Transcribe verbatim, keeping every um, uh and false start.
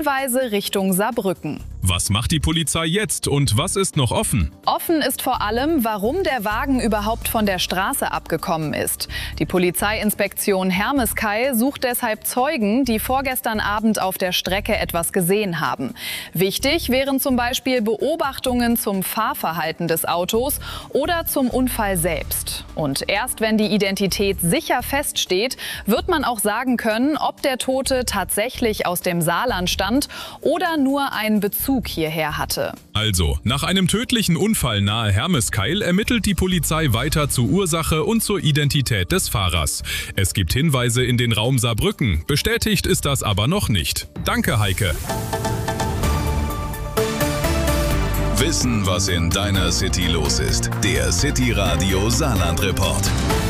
Hinweise Richtung Saarbrücken. Was macht die Polizei jetzt und was ist noch offen? Offen ist vor allem, warum der Wagen überhaupt von der Straße abgekommen ist. Die Polizeiinspektion Hermeskeil sucht deshalb Zeugen, die vorgestern Abend auf der Strecke etwas gesehen haben. Wichtig wären zum Beispiel Beobachtungen zum Fahrverhalten des Autos oder zum Unfall selbst. Und erst wenn die Identität sicher feststeht, wird man auch sagen können, ob der Tote tatsächlich aus dem Saarland stammt oder nur einen Bezug hierher hatte. Also, nach einem tödlichen Unfall nahe Hermeskeil ermittelt die Polizei weiter zur Ursache und zur Identität des Fahrers. Es gibt Hinweise in den Raum Saarbrücken, bestätigt ist das aber noch nicht. Danke, Heike. Wissen, was in deiner City los ist. Der City Radio Saarland Report.